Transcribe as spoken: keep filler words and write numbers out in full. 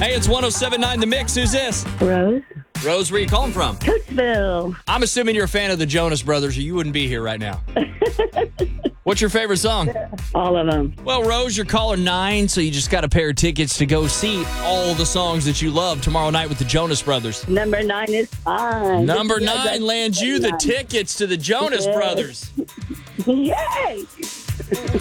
Hey, it's one oh seven point nine The Mix. Who's this? Rose. Rose, where you calling from? Coatesville. I'm assuming you're a fan of the Jonas Brothers or you wouldn't be here right now. What's your favorite song? All of them. Well, Rose, you're caller nine, so you just got a pair of tickets to go see all the songs that you love tomorrow night with the Jonas Brothers. Number nine is fine. Number Yeah, nine that's lands you the nine. tickets to the Jonas Yes. Brothers. Yay!